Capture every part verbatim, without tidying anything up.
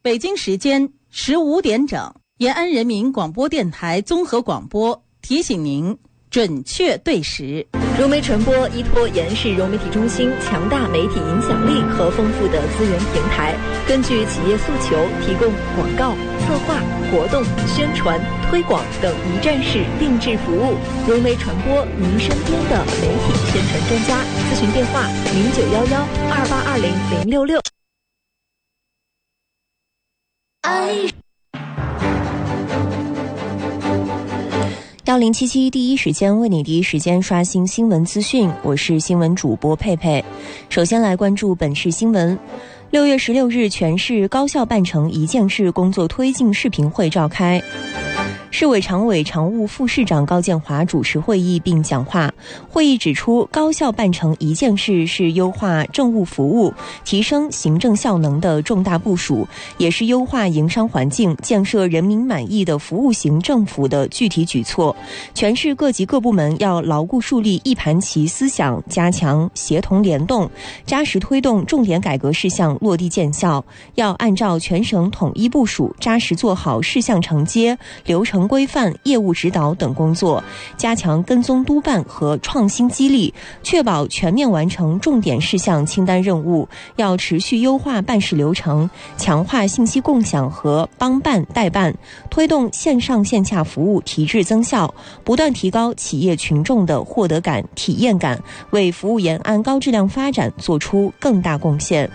北京时间十五点整，延安人民广播电台综合广播提醒您准确对时。 融媒传播依托延安市融媒体中心强大媒体影响力和丰富的资源平台，根据企业诉求，提供广告、策划、活动、宣传、推广等一站式定制服务。融媒传播，您身边的媒体宣传专家。咨询电话：零九幺幺二八二零零六六。 幺零七七第一时间为你第一时间刷新新闻资讯，我是新闻主播佩佩。首先来关注本市新闻。六月十六日，全市高校办成一件事工作推进视频会召开。市委常委常务副市长高建华主持会议并讲话。会议指出，高校办成一件事是优化政务服务、提升行政效能的重大部署，也是优化营商环境、建设人民满意的服务型政府的具体举措。全市各级各部门要牢固树立一盘棋思想，加强协同联动，扎实推动重点改革事项落地见效。要按照全省统一部署，扎实做好事项承接、流程规范、业务指导等工作，加强跟踪督办和创新激励，确保全面完成重点事项清单任务。要持续优化办事流程，强化信息共享和帮办代办，推动线上线下服务提质增效，不断提高企业群众的获得感、体验感，为服务延安高质量发展做出更大贡献。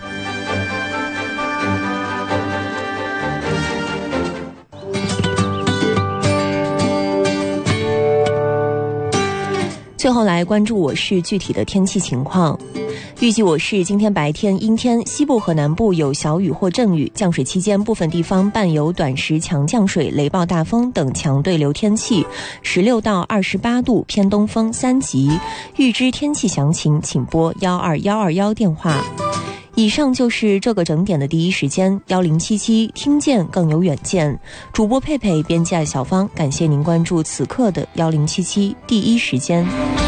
最后来关注我市具体的天气情况。预计我市今天白天阴天，西部和南部有小雨或阵雨，降水期间部分地方伴有短时强降水、雷暴大风等强对流天气，十六到二十八度，偏东风三级。预知天气详情，请拨幺二幺二幺电话。以上就是这个整点的第一时间，幺零七七听见更有远见。主播佩佩，编辑小芳，感谢您关注此刻的幺零七七第一时间。